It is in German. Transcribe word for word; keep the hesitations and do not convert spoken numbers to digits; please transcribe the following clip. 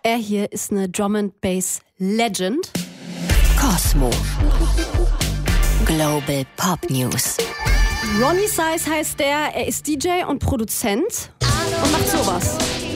Er hier ist eine Drum and Bass Legend. Cosmo. Global Pop News. Ronnie Size heißt der, er ist D J und Produzent und macht sowas.